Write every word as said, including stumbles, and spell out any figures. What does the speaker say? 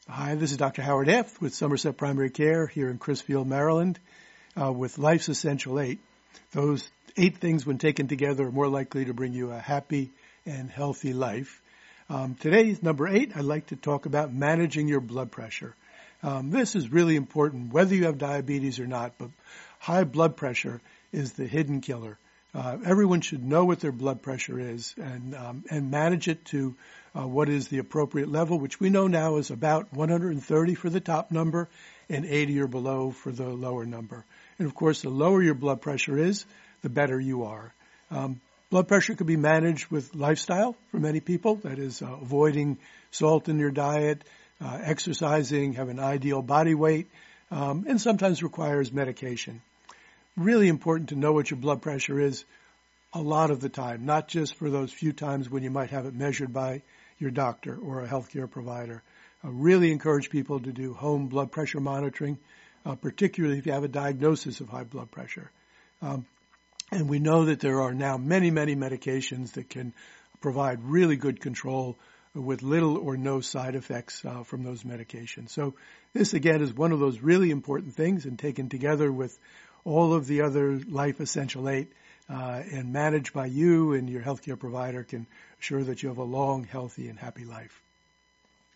Hi, this is Doctor Howard F. with Somerset Primary Care here in Crisfield, Maryland, uh, with Life's Essential Eight. Those eight things, when taken together, are more likely to bring you a happy and healthy life. Um, today, number eight, I'd like to talk about managing your blood pressure. Um, this is really important, whether you have diabetes or not, but high blood pressure is the hidden killer. Uh, everyone should know what their blood pressure is and um, and manage it to uh, what is the appropriate level, which we know now is about one hundred thirty for the top number and eighty or below for the lower number. And of course, the lower your blood pressure is, the better you are. Um, blood pressure could be managed with lifestyle for many people. That is, uh, avoiding salt in your diet, uh, exercising, have an ideal body weight, um, and sometimes requires medication. Really important to know what your blood pressure is a lot of the time, not just for those few times when you might have it measured by your doctor or a healthcare provider. I really encourage people to do home blood pressure monitoring, uh, particularly if you have a diagnosis of high blood pressure. Um, and we know that there are now many, many medications that can provide really good control with little or no side effects uh, from those medications. So this, again, is one of those really important things, and taken together with all of the other Life Essential Eight uh, and managed by you and your healthcare provider can assure that you have a long, healthy, and happy life.